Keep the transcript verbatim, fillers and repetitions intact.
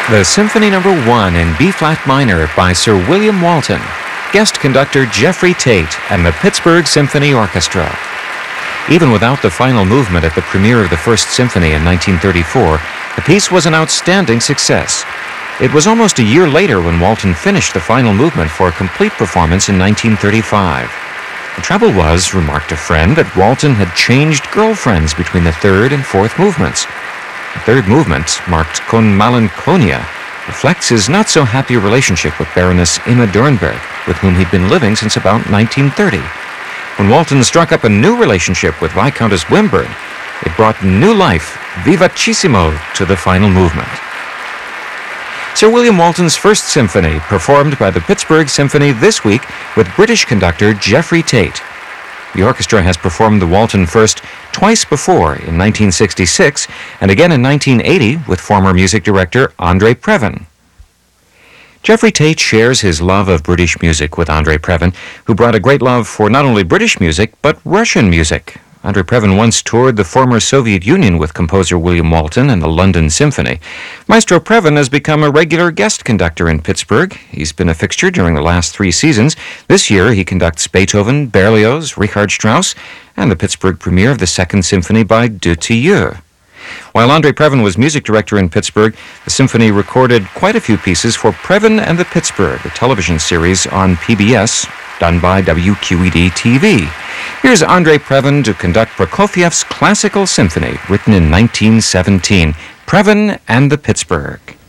The Symphony Number One in B-flat minor by Sir William Walton, guest conductor Jeffrey Tate, and the Pittsburgh Symphony Orchestra. Even without the final movement at the premiere of the First Symphony in nineteen thirty-four, the piece was an outstanding success. It was almost a year later when Walton finished the final movement for a complete performance in nineteen thirty-five. The trouble was, remarked a friend, that Walton had changed girlfriends between the third and fourth movements. The third movement, marked Con Malinconia, reflects his not-so-happy relationship with Baroness Emma Dornberg, with whom he'd been living since about nineteen thirty. When Walton struck up a new relationship with Viscountess Wimburn, it brought new life, vivacissimo, to the final movement. Sir William Walton's First Symphony, performed by the Pittsburgh Symphony this week with British conductor Jeffrey Tate. The orchestra has performed the Walton First twice before, in nineteen sixty-six and again in nineteen eighty with former music director Andre Previn. Jeffrey Tate shares his love of British music with Andre Previn, who brought a great love for not only British music, but Russian music. Andre Previn once toured the former Soviet Union with composer William Walton and the London Symphony. Maestro Previn has become a regular guest conductor in Pittsburgh. He's been a fixture during the last three seasons. This year, he conducts Beethoven, Berlioz, Richard Strauss, and the Pittsburgh premiere of the Second Symphony by Dutilleux. While Andre Previn was music director in Pittsburgh, the symphony recorded quite a few pieces for Previn and the Pittsburgh, a television series on P B S, done by W Q E D T V. Here's Andre Previn to conduct Prokofiev's Classical Symphony, written in nineteen seventeen, Previn and the Pittsburgh.